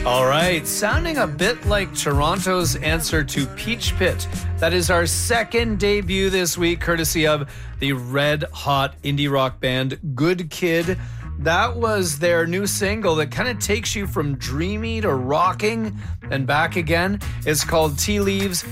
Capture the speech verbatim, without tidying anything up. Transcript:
All right, sounding a bit like Toronto's answer to Peach Pit. That is our second debut this week, courtesy of the red hot indie rock band Good Kid. That was their new single that kind of takes you from dreamy to rocking and back again. It's called Tea Leaves.